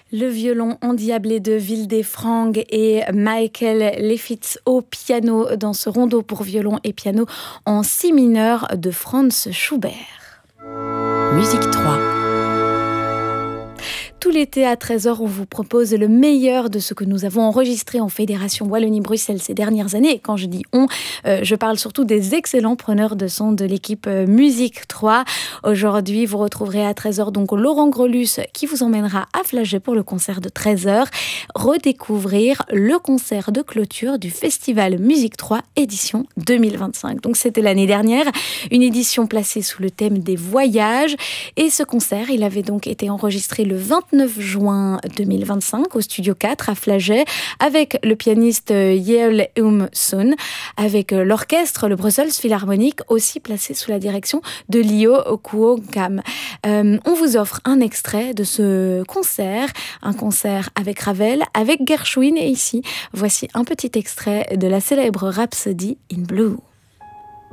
Le violon endiablé de Wildefranc et Michael Lefitz au piano dans ce rondo pour violon et piano en si mineur de Franz Schubert. Musique 3. Tout l'été à 13h, on vous propose le meilleur de ce que nous avons enregistré en Fédération Wallonie-Bruxelles ces dernières années. Et quand je dis on, je parle surtout des excellents preneurs de son de l'équipe Musique 3. Aujourd'hui, vous retrouverez à 13h donc Laurent Grolus qui vous emmènera à Flagey pour le concert de 13h. Redécouvrir le concert de clôture du Festival Musique 3 édition 2025. Donc c'était l'année dernière, une édition placée sous le thème des voyages. Et ce concert, il avait donc été enregistré le 29 juin 2025 au Studio 4 à Flagey avec le pianiste Yeol Eum-sun, avec l'orchestre, le Brussels Philharmonic, aussi placé sous la direction de Lio Kuo-kam. On vous offre un extrait de ce concert, un concert avec Ravel, avec Gershwin, et ici, voici un petit extrait de la célèbre Rhapsody in Blue.